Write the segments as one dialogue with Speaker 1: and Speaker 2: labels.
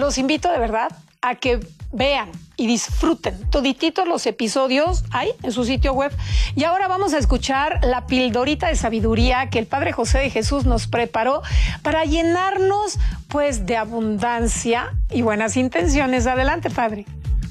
Speaker 1: los invito de verdad a que vean y disfruten todititos los episodios ahí en su sitio web. Y ahora vamos a escuchar la pildorita de sabiduría que el Padre José de Jesús nos preparó para llenarnos pues de abundancia y buenas intenciones. Adelante, Padre.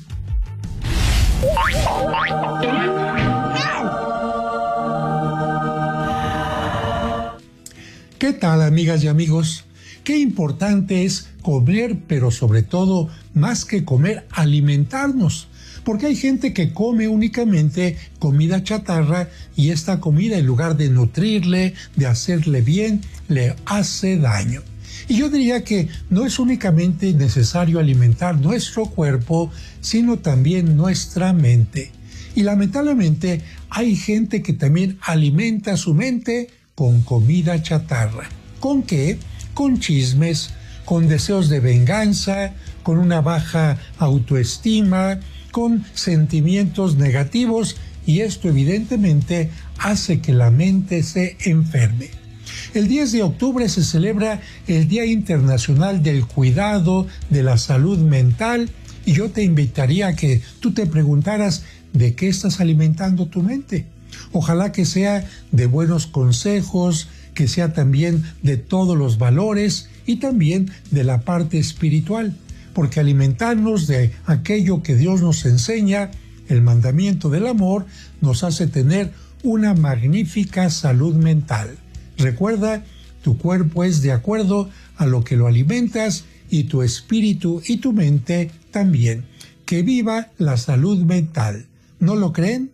Speaker 2: ¿Qué tal, amigas y amigos? Qué importante es comer, pero sobre todo, más que comer, alimentarnos. Porque hay gente que come únicamente comida chatarra y esta comida, en lugar de nutrirle, de hacerle bien, le hace daño. Y yo diría que no es únicamente necesario alimentar nuestro cuerpo, sino también nuestra mente. Y lamentablemente hay gente que también alimenta su mente con comida chatarra. ¿Con qué? Con chismes, con deseos de venganza, con una baja autoestima, con sentimientos negativos, y esto evidentemente hace que la mente se enferme. El 10 de octubre se celebra el Día Internacional del Cuidado de la Salud Mental, y yo te invitaría a que tú te preguntaras de qué estás alimentando tu mente. Ojalá que sea de buenos consejos, que sea también de todos los valores y también de la parte espiritual, porque alimentarnos de aquello que Dios nos enseña, el mandamiento del amor, nos hace tener una magnífica salud mental. Recuerda, tu cuerpo es de acuerdo a lo que lo alimentas y tu espíritu y tu mente también. Que viva la salud mental. ¿No lo creen?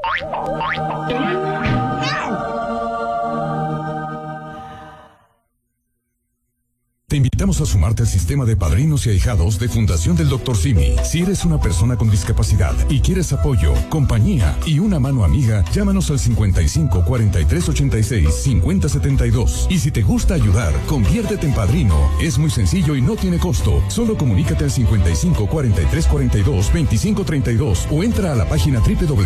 Speaker 3: Te invitamos a sumarte al sistema de padrinos y ahijados de Fundación del Dr. Simi. Si eres una persona con discapacidad y quieres apoyo, compañía y una mano amiga, llámanos al 55 43 86 50 72. Y si te gusta ayudar, conviértete en padrino. Es muy sencillo y no tiene costo. Solo comunícate al 55 43 42 25 32 o entra a la página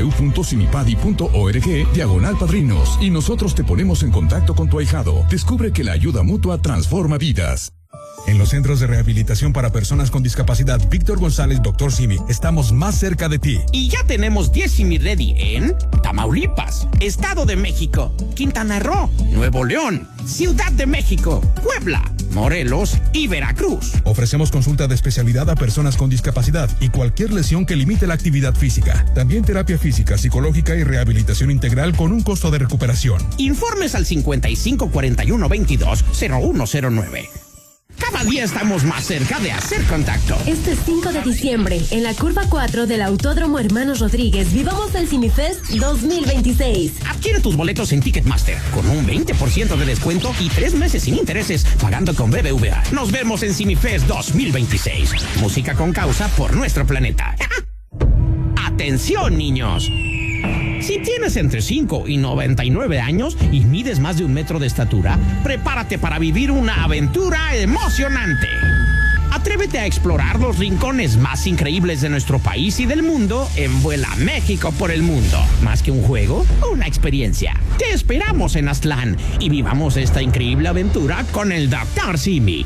Speaker 3: www.simipadi.org/padrinos y nosotros te ponemos en contacto con tu ahijado. Descubre que la ayuda mutua transforma vidas.
Speaker 4: En los centros de rehabilitación para personas con discapacidad Víctor González Dr. Simi, estamos más cerca de ti.
Speaker 5: Y ya tenemos 10 Simi Ready en Tamaulipas, Estado de México, Quintana Roo, Nuevo León, Ciudad de México, Puebla, Morelos y Veracruz.
Speaker 4: Ofrecemos consulta de especialidad a personas con discapacidad y cualquier lesión que limite la actividad física. También terapia física, psicológica y rehabilitación integral con un costo de recuperación.
Speaker 5: Informes al 55 41 22 0109. Cada día estamos más cerca de hacer contacto.
Speaker 6: Este 5 de diciembre, en la curva 4 del Autódromo Hermanos Rodríguez, vivamos el CineFest 2026.
Speaker 5: Adquiere tus boletos en Ticketmaster con un 20% de descuento y 3 meses sin intereses pagando con BBVA. Nos vemos en CineFest 2026. Música con causa por nuestro planeta. ¡Atención, niños! Si tienes entre 5 y 99 años y mides más de 1 metro de estatura, prepárate para vivir una aventura emocionante. Atrévete a explorar los rincones más increíbles de nuestro país y del mundo en Vuela México por el Mundo. Más que un juego, una experiencia. Te esperamos en Aztlán y vivamos esta increíble aventura con el Dr. Simi.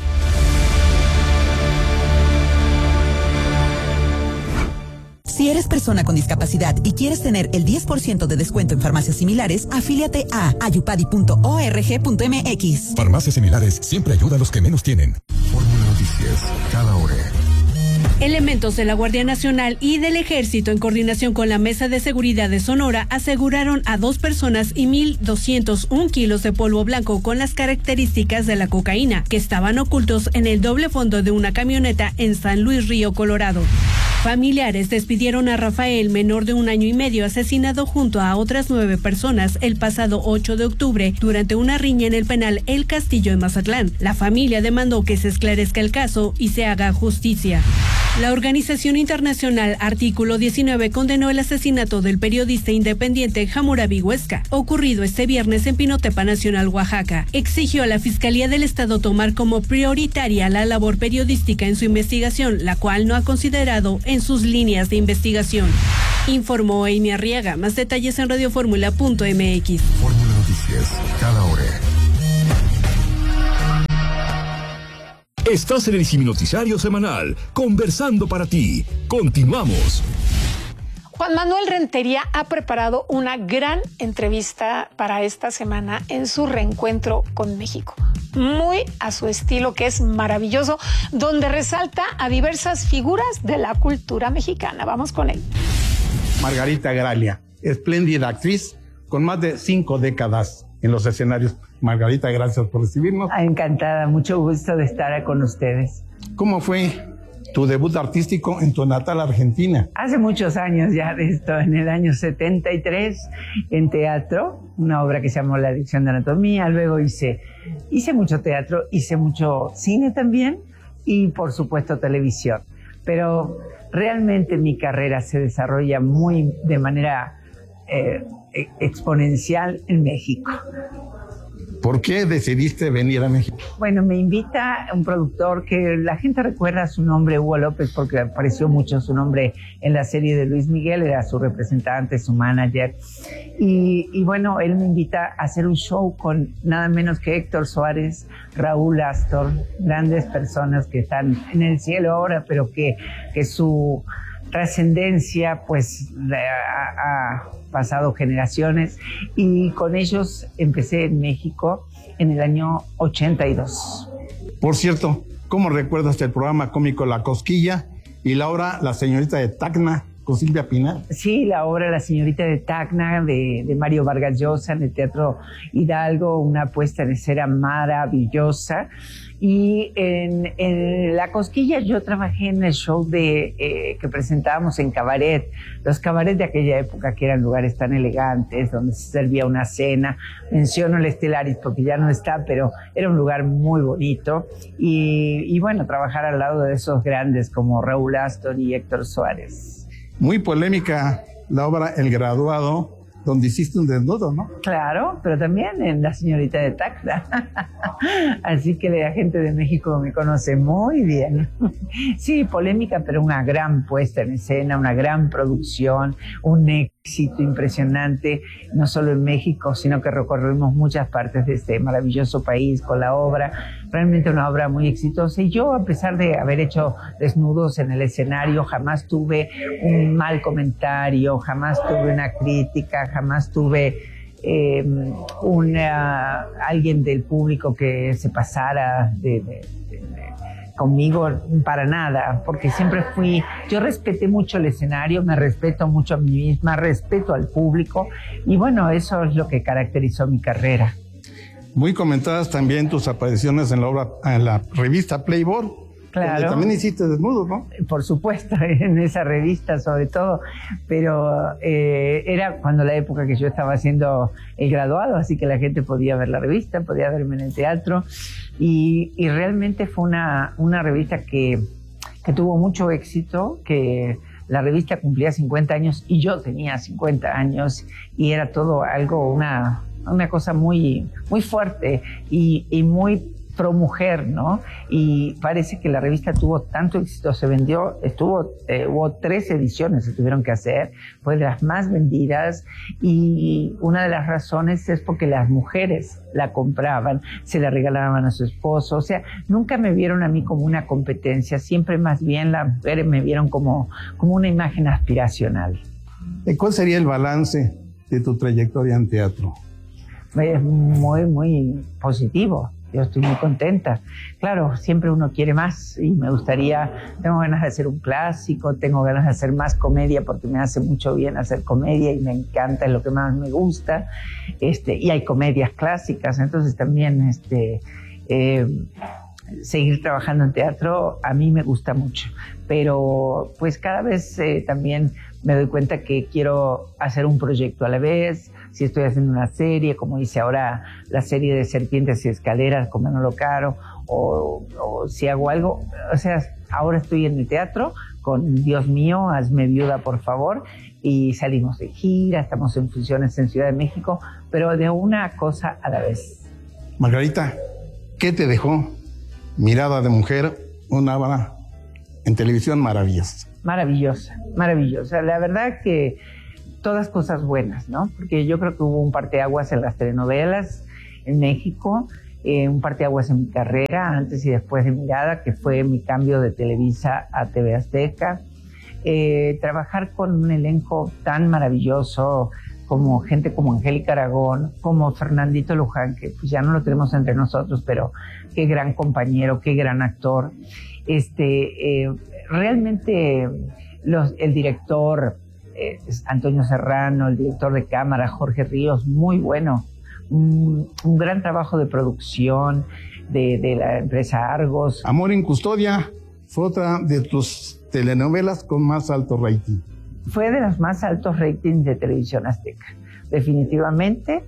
Speaker 7: Si eres persona con discapacidad y quieres tener el 10% de descuento en farmacias similares, afíliate a ayupadi.org.mx.
Speaker 3: Farmacias similares siempre ayuda a los que menos tienen.
Speaker 8: Fórmula Noticias, cada hora.
Speaker 9: Elementos de la Guardia Nacional y del Ejército, en coordinación con la Mesa de Seguridad de Sonora, aseguraron a 2 personas y 1,201 kilos de polvo blanco con las características de la cocaína, que estaban ocultos en el doble fondo de una camioneta en San Luis Río, Colorado. Familiares despidieron a Rafael, menor de 1 año y medio, asesinado junto a otras 9 personas el pasado 8 de octubre durante una riña en el penal El Castillo en Mazatlán. La familia demandó que se esclarezca el caso y se haga justicia. La organización internacional Artículo 19 condenó el asesinato del periodista independiente Hammurabi Huesca, ocurrido este viernes en Pinotepa Nacional, Oaxaca. Exigió a la Fiscalía del Estado tomar como prioritaria la labor periodística en su investigación, la cual no ha considerado en sus líneas de investigación. Informó Amy Arriaga. Más detalles en radioformula.mx.
Speaker 8: Fórmula Noticias, cada hora.
Speaker 10: Estás en el Ciminoticiario Semanal, conversando para ti. Continuamos.
Speaker 1: Juan Manuel Rentería ha preparado una gran entrevista para esta semana en su reencuentro con México. Muy a su estilo, que es maravilloso, donde resalta a diversas figuras de la cultura mexicana. Vamos con él.
Speaker 11: Margarita Gralia, espléndida actriz con más de 5 décadas en los escenarios. Margarita, gracias por recibirnos.
Speaker 12: Encantada, mucho gusto de estar con ustedes.
Speaker 11: ¿Cómo fue tu debut artístico en tu natal Argentina?
Speaker 12: Hace muchos años ya de esto, en el año 73, en teatro, una obra que se llamó La Adicción de Anatomía. Luego hice mucho teatro, hice mucho cine también y por supuesto televisión. Pero realmente mi carrera se desarrolla de manera exponencial en México.
Speaker 11: ¿Por qué decidiste venir a México?
Speaker 12: Bueno, me invita un productor que la gente recuerda su nombre, Hugo López, porque apareció mucho su nombre en la serie de Luis Miguel, era su representante, su manager. Y bueno, él me invita a hacer un show con nada menos que Héctor Suárez, Raúl Astor, grandes personas que están en el cielo ahora, pero que su trascendencia pues ha pasado generaciones, y con ellos empecé en México en el año 82.
Speaker 11: Por cierto, ¿cómo recuerdas el programa cómico La Cosquilla y la obra La Señorita de Tacna con Silvia Pinal?
Speaker 12: Sí, la obra La Señorita de Tacna de Mario Vargas Llosa en el Teatro Hidalgo, una puesta en escena maravillosa. Y en La Cosquilla yo trabajé en el show que presentábamos en cabaret, los cabarets de aquella época, que eran lugares tan elegantes, donde se servía una cena. Menciono el Estelaris porque ya no está, pero era un lugar muy bonito. Y bueno, trabajar al lado de esos grandes como Raúl Astor y Héctor Suárez.
Speaker 11: Muy polémica la obra El Graduado, donde hiciste un desnudo, ¿no?
Speaker 12: Claro, pero también en La Señorita de Tacna. Así que la gente de México me conoce muy bien. Sí, polémica, pero una gran puesta en escena, una gran producción, un éxito impresionante, no solo en México, sino que recorrimos muchas partes de este maravilloso país con la obra. Realmente una obra muy exitosa. Y yo, a pesar de haber hecho desnudos en el escenario, jamás tuve un mal comentario, jamás tuve una crítica, jamás tuve alguien del público que se pasara conmigo, para nada, porque siempre yo respeté mucho el escenario, me respeto mucho a mí misma, respeto al público, y bueno, eso es lo que caracterizó mi carrera.
Speaker 11: Muy comentadas también tus apariciones en la revista Playboy.
Speaker 12: Claro.
Speaker 11: Donde también hiciste desnudos, ¿no?
Speaker 12: Por supuesto, en esa revista sobre todo, pero era cuando la época que yo estaba haciendo El Graduado, así que la gente podía ver la revista, podía verme en el teatro, y realmente fue una revista que tuvo mucho éxito, que la revista cumplía 50 años y yo tenía 50 años, y era todo algo, una cosa muy, muy fuerte y muy pro mujer, ¿no? Y parece que la revista tuvo tanto éxito, se vendió, hubo 3 ediciones que tuvieron que hacer, fue de las más vendidas, y una de las razones es porque las mujeres la compraban, se la regalaban a su esposo, o sea, nunca me vieron a mí como una competencia, siempre más bien las mujeres me vieron como una imagen aspiracional.
Speaker 11: ¿Cuál sería el balance de tu trayectoria en teatro?
Speaker 12: Es muy, muy positivo. Yo estoy muy contenta. Claro, siempre uno quiere más y tengo ganas de hacer un clásico, tengo ganas de hacer más comedia porque me hace mucho bien hacer comedia y me encanta, es lo que más me gusta. Y hay comedias clásicas, entonces también seguir trabajando en teatro a mí me gusta mucho. Pero pues cada vez también me doy cuenta que quiero hacer un proyecto a la vez. Si estoy haciendo una serie, como hice ahora la serie de Serpientes y Escaleras con Manolo Caro, o si hago algo, o sea, ahora estoy en el teatro con Dios mío, hazme viuda por favor, y salimos de gira, estamos en funciones en Ciudad de México, pero de una cosa a la vez.
Speaker 11: Margarita, ¿qué te dejó Mirada de Mujer, una obra en televisión maravillosa?
Speaker 12: Maravillosa, maravillosa. La verdad que todas cosas buenas, ¿no? Porque yo creo que hubo un parteaguas en las telenovelas en México. un parteaguas en mi carrera, antes y después de Mirada, que fue mi cambio de Televisa a TV Azteca. Trabajar con un elenco tan maravilloso, como gente como Angélica Aragón, como Fernandito Luján, que pues ya no lo tenemos entre nosotros, pero qué gran compañero, qué gran actor. Realmente el director Antonio Serrano, el director de cámara Jorge Ríos, muy bueno. Un gran trabajo de producción de la empresa Argos.
Speaker 11: Amor en Custodia fue otra de tus telenovelas con más alto rating.
Speaker 12: Fue de los más altos ratings de Televisión Azteca, definitivamente,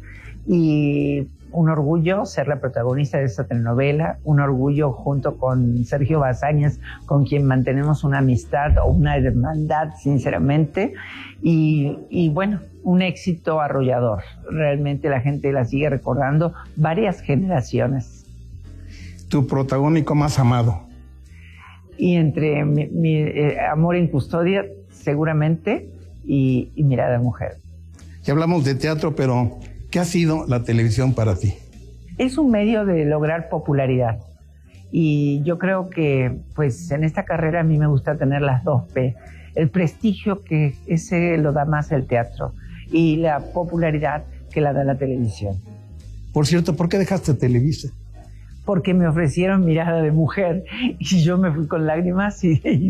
Speaker 12: y un orgullo ser la protagonista de esta telenovela, un orgullo junto con Sergio Bazañas, con quien mantenemos una amistad o una hermandad, sinceramente, y bueno, un éxito arrollador. Realmente la gente la sigue recordando varias generaciones.
Speaker 11: Tu protagónico más amado.
Speaker 12: Y entre mi Amor en Custodia, seguramente, y Mirada de Mujer.
Speaker 11: Ya hablamos de teatro, pero ¿qué ha sido la televisión para ti?
Speaker 12: Es un medio de lograr popularidad. Y yo creo que, pues, en esta carrera a mí me gusta tener las dos P. El prestigio, que ese lo da más el teatro, y la popularidad que la da la televisión.
Speaker 11: Por cierto, ¿por qué dejaste Televisa?
Speaker 12: Porque me ofrecieron Mirada de Mujer y yo me fui con lágrimas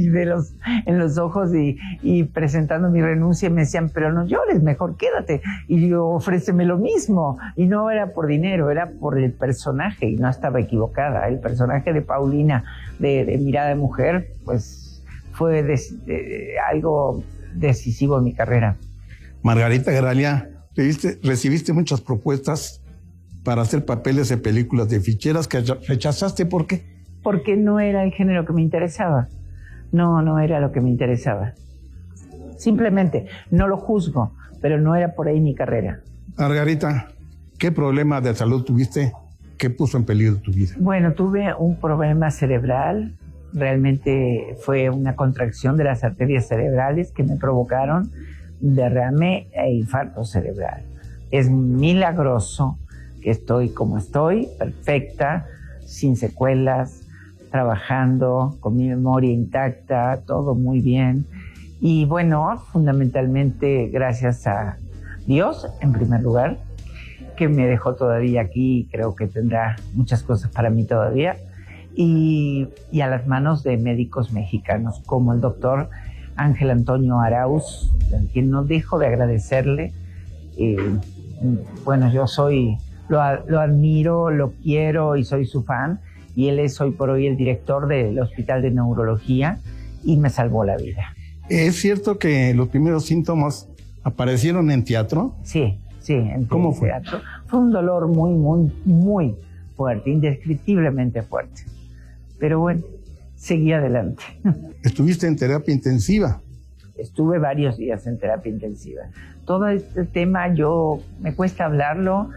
Speaker 12: en los ojos y presentando mi renuncia, me decían, pero no llores, mejor quédate. Y yo, ofréceme lo mismo. Y no era por dinero, era por el personaje, y no estaba equivocada. El personaje de Paulina de Mirada de Mujer, pues fue algo decisivo en mi carrera.
Speaker 11: Margarita Gralia, recibiste muchas propuestas para hacer papeles de películas de ficheras que rechazaste. ¿Por qué?
Speaker 12: Porque no era el género que me interesaba. No era lo que me interesaba. Simplemente, no lo juzgo, pero no era por ahí mi carrera.
Speaker 11: Margarita, ¿qué problema de salud tuviste que puso en peligro tu vida?
Speaker 12: Bueno, tuve un problema cerebral. Realmente fue una contracción de las arterias cerebrales que me provocaron derrame e infarto cerebral. Es milagroso que estoy como estoy, perfecta, sin secuelas, trabajando, con mi memoria intacta, todo muy bien. Y bueno, fundamentalmente gracias a Dios, en primer lugar, que me dejó todavía aquí, creo que tendrá muchas cosas para mí todavía, y a las manos de médicos mexicanos, como el doctor Ángel Antonio Arauz, a quien no dejo de agradecerle. Bueno, yo lo admiro, lo quiero y soy su fan, y él es hoy por hoy el director del Hospital de Neurología y me salvó la vida.
Speaker 11: ¿Es cierto que los primeros síntomas aparecieron en teatro?
Speaker 12: Sí, en
Speaker 11: ¿Cómo fue?
Speaker 12: teatro. Fue un dolor muy, muy, muy fuerte, indescriptiblemente fuerte. Pero bueno, seguí adelante.
Speaker 11: ¿Estuviste en terapia intensiva?
Speaker 12: Estuve varios días en terapia intensiva. Todo este tema me cuesta hablarlo,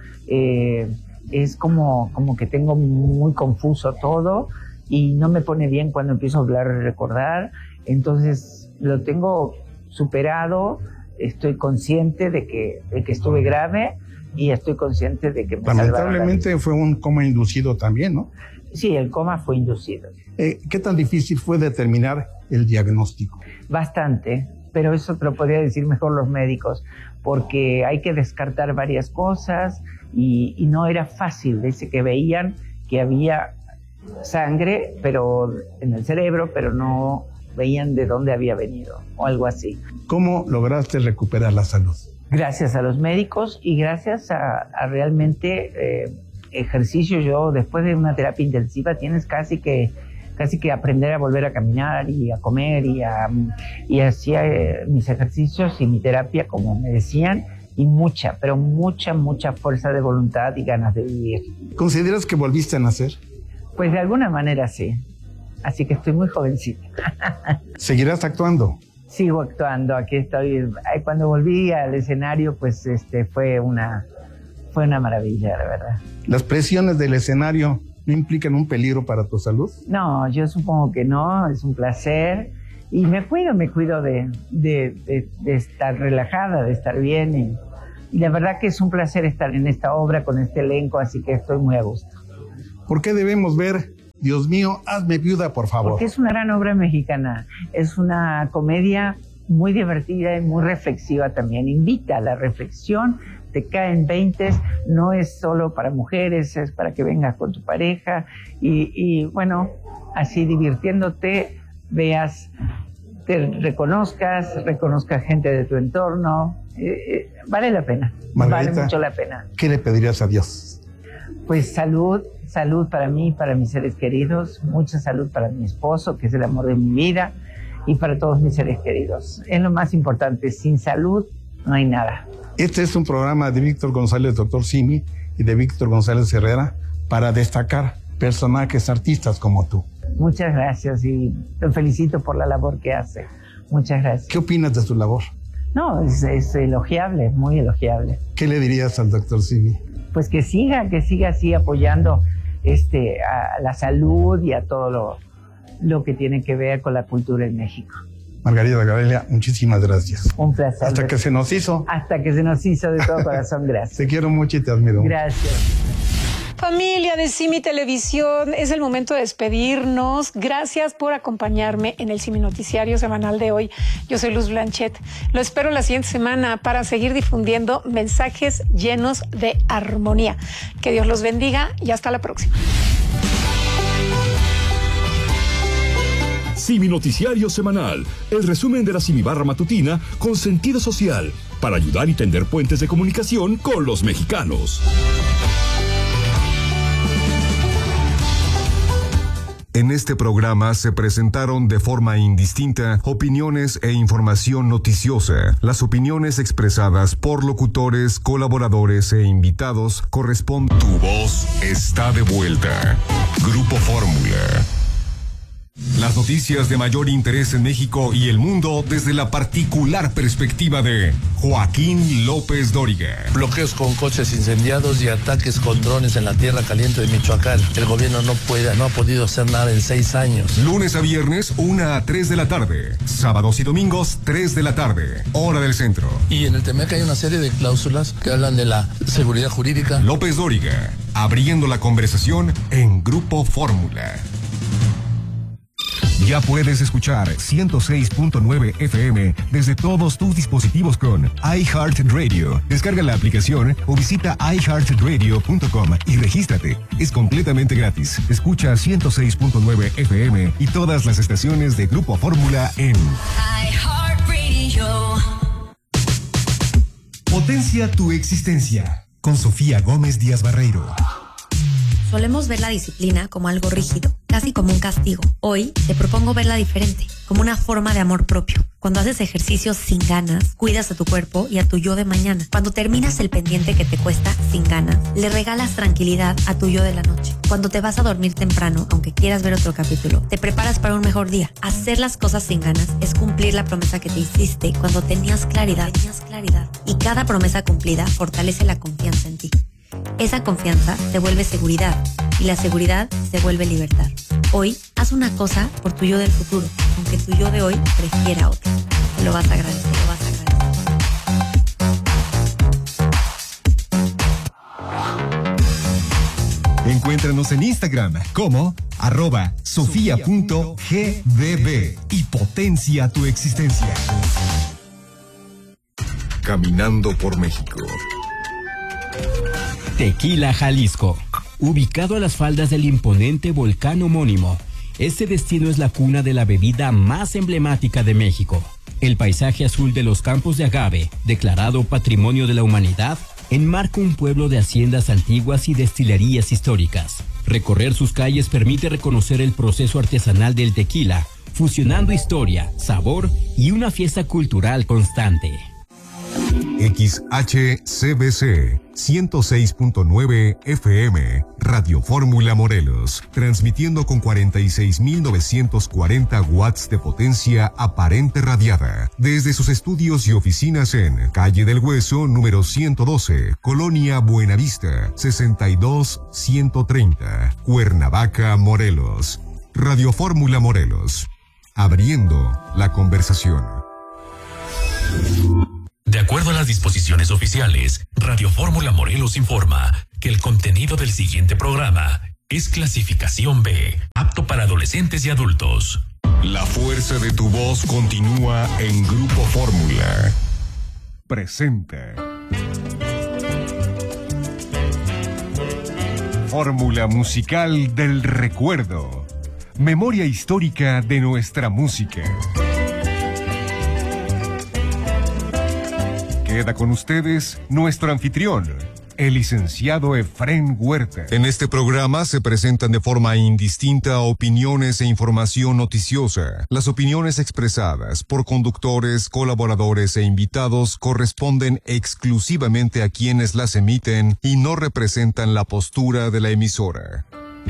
Speaker 12: es como que tengo muy confuso todo y no me pone bien cuando empiezo a hablar y recordar. Entonces lo tengo superado, estoy consciente de que estuve grave y estoy consciente de que me
Speaker 11: lamentablemente fue un coma inducido también, ¿no?
Speaker 12: Sí, el coma fue inducido.
Speaker 11: ¿Qué tan difícil fue determinar el diagnóstico?
Speaker 12: Bastante, pero eso te lo podría decir mejor los médicos, porque hay que descartar varias cosas y no era fácil. Dice que veían que había sangre pero en el cerebro, pero no veían de dónde había venido o algo así.
Speaker 11: ¿Cómo lograste recuperar la salud?
Speaker 12: Gracias a los médicos y gracias a realmente ejercicio. Yo, después de una terapia intensiva, tienes casi que aprender a volver a caminar y a comer y hacía mis ejercicios y mi terapia, como me decían, y mucha fuerza de voluntad y ganas de vivir.
Speaker 11: ¿Consideras que volviste a nacer?
Speaker 12: Pues de alguna manera sí. Así que estoy muy jovencita.
Speaker 11: ¿Seguirás actuando?
Speaker 12: Sigo actuando, aquí estoy. Cuando volví al escenario, pues fue una maravilla, la verdad.
Speaker 11: ¿Las presiones del escenario no implican un peligro para tu salud?
Speaker 12: No, yo supongo que no, es un placer. Y me cuido de estar relajada, de estar bien. Y la verdad que es un placer estar en esta obra con este elenco, así que estoy muy a gusto.
Speaker 11: ¿Por qué debemos ver Dios mío, hazme viuda, por favor?
Speaker 12: Porque es una gran obra mexicana. Es una comedia muy divertida y muy reflexiva también. Invita a la reflexión, te caen 20, no es solo para mujeres, es para que vengas con tu pareja y bueno, así divirtiéndote, veas, te reconozcas gente de tu entorno. Vale la pena,
Speaker 11: Margarita,
Speaker 12: vale mucho la pena.
Speaker 11: ¿Qué le pedirías a Dios?
Speaker 12: Pues salud para mí, para mis seres queridos, mucha salud para mi esposo, que es el amor de mi vida, y para todos mis seres queridos. Es lo más importante, sin salud no hay nada.
Speaker 11: Este es un programa de Víctor González, Dr. Simi, y de Víctor González Herrera, para destacar personajes artistas como tú.
Speaker 12: Muchas gracias y te felicito por la labor que hace. Muchas gracias.
Speaker 11: ¿Qué opinas de su labor?
Speaker 12: No, es elogiable, muy elogiable.
Speaker 11: ¿Qué le dirías al Dr. Simi?
Speaker 12: Pues que siga así apoyando a la salud y a todo lo que tiene que ver con la cultura en México.
Speaker 11: Margarita Garelia, muchísimas gracias.
Speaker 12: Un placer.
Speaker 11: Hasta que se nos hizo.
Speaker 12: Hasta que se nos hizo, de todo corazón, gracias.
Speaker 11: Te quiero mucho y te admiro.
Speaker 12: Gracias.
Speaker 1: Familia de Simi Televisión, es el momento de despedirnos. Gracias por acompañarme en el Simi Noticiario semanal de hoy. Yo soy Luz Blanchet. Lo espero la siguiente semana para seguir difundiendo mensajes llenos de armonía. Que Dios los bendiga y hasta la próxima.
Speaker 10: Simi Noticiario Semanal, el resumen de la Simi Barra Matutina con sentido social, para ayudar y tender puentes de comunicación con los mexicanos.
Speaker 3: En este programa se presentaron de forma indistinta opiniones e información noticiosa. Las opiniones expresadas por locutores, colaboradores e invitados corresponden. Tu voz está de vuelta. Grupo Fórmula. Las noticias de mayor interés en México y el mundo desde la particular perspectiva de Joaquín López Dóriga.
Speaker 13: Bloqueos con coches incendiados y ataques con drones en la tierra caliente de Michoacán. El gobierno no ha podido hacer nada en 6 años.
Speaker 3: Lunes a viernes, 1 a 3 de la tarde. Sábados y domingos, 3 de la tarde. Hora del centro.
Speaker 13: Y en el TEMEC hay una serie de cláusulas que hablan de la seguridad jurídica.
Speaker 3: López Dóriga, abriendo la conversación en Grupo Fórmula. Ya puedes escuchar 106.9 FM desde todos tus dispositivos con iHeartRadio. Descarga la aplicación o visita iHeartRadio.com y regístrate. Es completamente gratis. Escucha 106.9 FM y todas las estaciones de Grupo Fórmula en
Speaker 14: iHeartRadio.
Speaker 15: Potencia tu existencia con Sofía Gómez Díaz Barreiro.
Speaker 16: Solemos ver la disciplina como algo rígido, casi como un castigo. Hoy te propongo verla diferente, como una forma de amor propio. Cuando haces ejercicios sin ganas, cuidas a tu cuerpo y a tu yo de mañana. Cuando terminas el pendiente que te cuesta sin ganas, le regalas tranquilidad a tu yo de la noche. Cuando te vas a dormir temprano, aunque quieras ver otro capítulo, te preparas para un mejor día. Hacer las cosas sin ganas es cumplir la promesa que te hiciste cuando tenías claridad. Y cada promesa cumplida fortalece la confianza en ti. Esa confianza se vuelve seguridad y la seguridad se vuelve libertad. Hoy, haz una cosa por tu yo del futuro, aunque tu yo de hoy prefiera otra. Te lo vas a agradecer,
Speaker 15: Encuéntranos en Instagram como @sofia.gdb y potencia tu existencia.
Speaker 3: Caminando por México.
Speaker 17: Tequila, Jalisco. Ubicado a las faldas del imponente volcán homónimo, este destino es la cuna de la bebida más emblemática de México. El paisaje azul de los campos de agave, declarado Patrimonio de la Humanidad, enmarca un pueblo de haciendas antiguas y destilerías históricas. Recorrer sus calles permite reconocer el proceso artesanal del tequila, fusionando historia, sabor y una fiesta cultural constante.
Speaker 3: XHCBC 106.9 FM, Radio Fórmula Morelos, transmitiendo con 46.940 watts de potencia aparente radiada, desde sus estudios y oficinas en Calle del Hueso, número 112, Colonia Buenavista, 62130, Cuernavaca, Morelos. Radio Fórmula Morelos, abriendo la conversación.
Speaker 18: De acuerdo a las disposiciones oficiales, Radio Fórmula Morelos informa que el contenido del siguiente programa Es clasificación B, apto para adolescentes y adultos.
Speaker 3: La fuerza de tu voz continúa en Grupo Fórmula.
Speaker 15: Presenta Fórmula musical del recuerdo. Memoria histórica de nuestra música. Queda con ustedes nuestro anfitrión, el licenciado Efrén Huerta.
Speaker 3: En este programa se presentan de forma indistinta opiniones e información noticiosa. Las opiniones expresadas por conductores, colaboradores e invitados corresponden exclusivamente a quienes las emiten y no representan la postura de la emisora.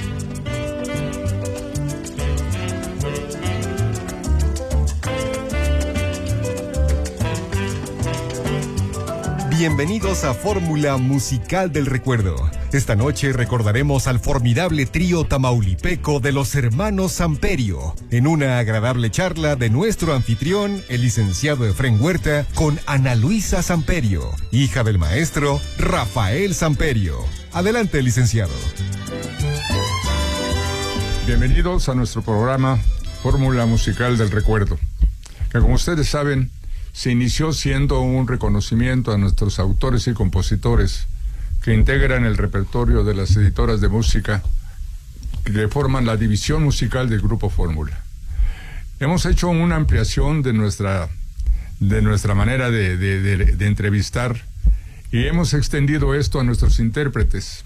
Speaker 15: Bienvenidos a Fórmula Musical del Recuerdo. Esta noche recordaremos al formidable trío tamaulipeco de los hermanos Samperio, en una agradable charla de nuestro anfitrión, el licenciado Efrén Huerta, con Ana Luisa Samperio, hija del maestro Rafael Samperio. Adelante, licenciado.
Speaker 14: Bienvenidos a nuestro programa Fórmula Musical del Recuerdo, que como ustedes saben, se inició siendo un reconocimiento a nuestros autores y compositores que integran el repertorio de las editoras de música que forman la división musical del Grupo Fórmula. Hemos hecho una ampliación de nuestra manera de entrevistar y hemos extendido esto a nuestros intérpretes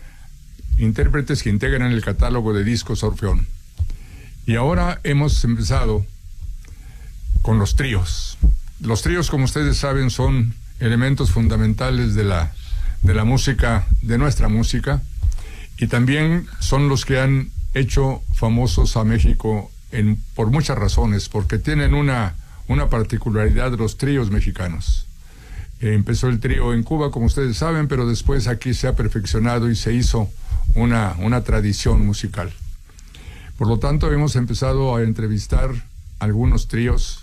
Speaker 14: que integran el catálogo de discos Orfeón. Y ahora hemos empezado con los tríos. Los tríos, como ustedes saben, son elementos fundamentales de la música, de nuestra música, y también son los que han hecho famosos a México por muchas razones, porque tienen una particularidad de los tríos mexicanos. Empezó el trío en Cuba, como ustedes saben, pero después aquí se ha perfeccionado y se hizo una tradición musical. Por lo tanto, hemos empezado a entrevistar algunos tríos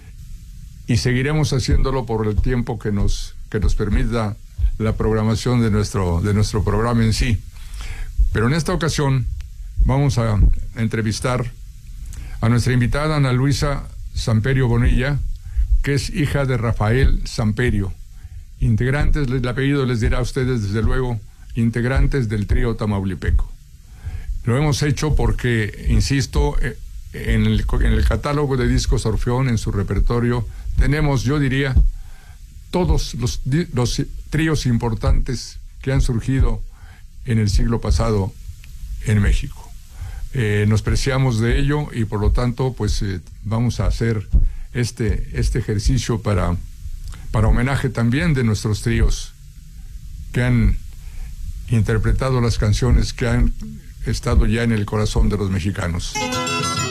Speaker 14: y seguiremos haciéndolo por el tiempo que nos permita la programación de nuestro programa en sí. Pero en esta ocasión vamos a entrevistar a nuestra invitada Ana Luisa Samperio Bonilla, que es hija de Rafael Samperio, integrantes, el apellido les dirá a ustedes desde luego, integrantes del trío tamaulipeco. Lo hemos hecho porque, insisto, en el catálogo de discos Orfeón, en su repertorio, tenemos, yo diría, todos los tríos importantes que han surgido en el siglo pasado en México. Nos preciamos de ello y por lo tanto pues vamos a hacer este ejercicio para homenaje también de nuestros tríos que han interpretado las canciones que han estado ya en el corazón de los mexicanos.